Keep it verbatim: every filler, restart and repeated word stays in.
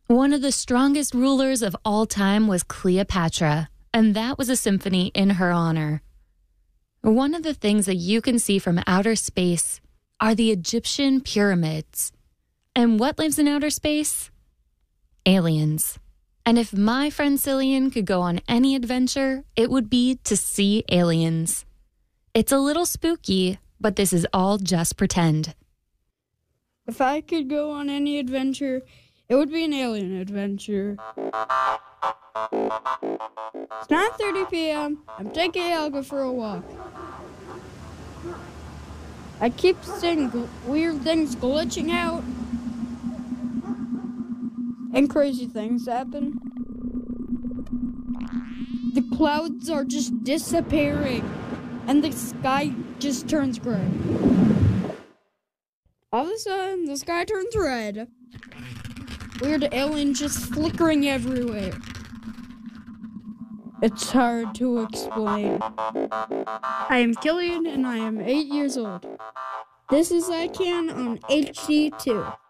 One of the strongest rulers of all time was Cleopatra, and that was a symphony in her honor. One of the things that you can see from outer space are the Egyptian pyramids. And what lives in outer space? Aliens. And if my friend Cillian could go on any adventure, it would be to see aliens. It's a little spooky, but this is all just pretend. If I could go on any adventure, it would be an alien adventure. It's nine thirty p.m. I'm taking Helga for a walk. I keep seeing gl- weird things glitching out. And crazy things happen. The clouds are just disappearing. And the sky just turns gray. All of a sudden, the sky turns red. Weird aliens just flickering everywhere. It's hard to explain. I am Killian, and I am eight years old. This is I Can on H D two.